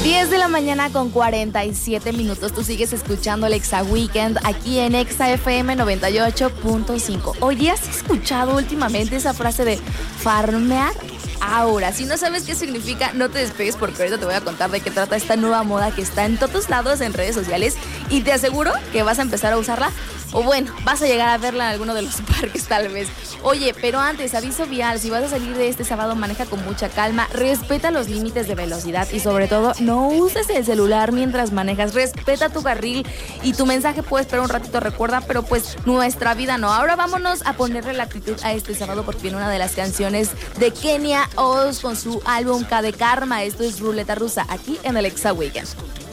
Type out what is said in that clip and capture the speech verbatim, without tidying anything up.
diez de la mañana con cuarenta y siete minutos. Tú sigues escuchando el Exa Weekend aquí en Exa F M noventa y ocho punto cinco. Oye, ¿has escuchado últimamente esa frase de farmear? Ahora, si no sabes qué significa, no te despegues porque ahorita te voy a contar de qué trata esta nueva moda que está en todos lados en redes sociales y te aseguro que vas a empezar a usarla o bueno, vas a llegar a verla en alguno de los parques tal vez. Oye, pero antes, aviso vial, si vas a salir de este sábado maneja con mucha calma, respeta los límites de velocidad y sobre todo no uses el celular mientras manejas, respeta tu carril y tu mensaje puede esperar un ratito, recuerda, pero pues nuestra vida no. Ahora vámonos a ponerle la actitud a este sábado porque viene una de las canciones de Kenia Oz con su álbum K de Karma. Esto es Ruleta Rusa aquí en el Exa Weekend.